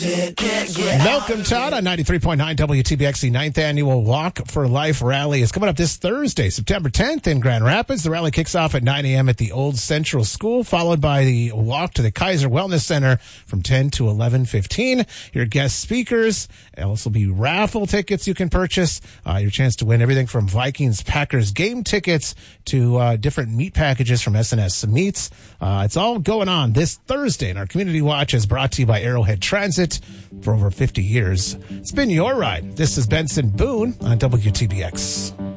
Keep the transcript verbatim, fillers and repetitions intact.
Malcolm Todd on ninety-three point nine W T B X. The ninth Annual Walk for Life Rally is coming up this Thursday, September tenth in Grand Rapids. The rally kicks off at nine a.m. at the Old Central School, followed by the walk to the Kaiser Wellness Center from ten to eleven fifteen. Your guest speakers. There'll also be raffle tickets you can purchase. Uh, your chance to win everything from Vikings Packers game tickets to uh, different meat packages from S and S Meats. Uh, it's all going on this Thursday, and our Community Watch is brought to you by Arrowhead Transit for over fifty years. It's been your ride. This is Benson Boone on W T B X.